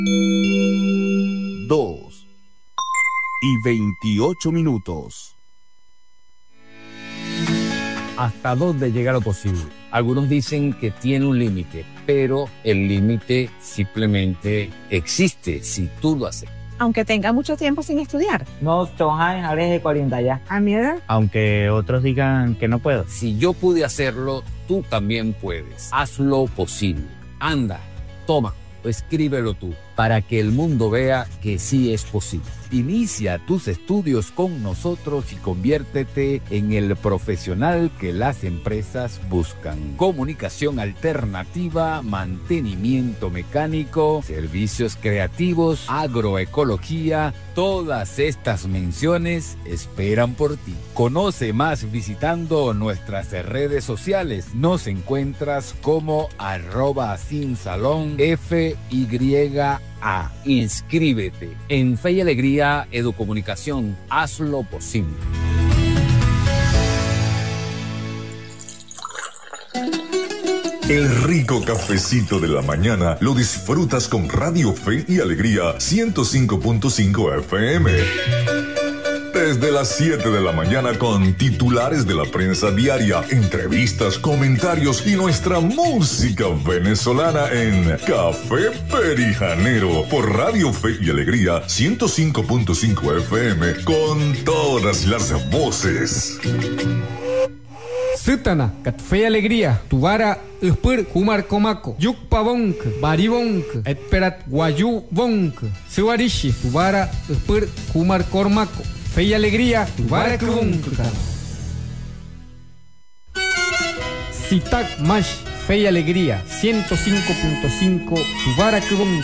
2:28. ¿Hasta dónde llega lo posible? Algunos dicen que tiene un límite, pero el límite simplemente existe si tú lo haces. Aunque tenga mucho tiempo sin estudiar. No, de 40 ya. ¿A mi edad? Aunque otros digan que no puedo. Si yo pude hacerlo, tú también puedes. Hazlo posible. Anda, toma, escríbelo tú, para que el mundo vea que sí es posible. Inicia tus estudios con nosotros y conviértete en el profesional que las empresas buscan. Comunicación alternativa, mantenimiento mecánico, servicios creativos, agroecología, todas estas menciones esperan por ti. Conoce más visitando nuestras redes sociales. Nos encuentras como @sinsalonfya. Inscríbete en Fe y Alegría Educomunicación. Hazlo posible. El rico cafecito de la mañana lo disfrutas con Radio Fe y Alegría 105.5 FM. Desde las 7 de la mañana con titulares de la prensa diaria, entrevistas, comentarios y nuestra música venezolana en Café Perijanero por Radio Fe y Alegría 105.5 FM con todas las voces. Sutana, Café Alegría, Tuvara, Uspur, Kumar Komako, Yukpa Bonk, Bari Bonk, Etperat Guayu Bonk, Suarishi, Tuvara, Uspur, Kumar Kormako, Fe y Alegría, Tuvara Kubonk. Sitak Mash, Fe y Alegría, 105.5, Tuvara Kubonk.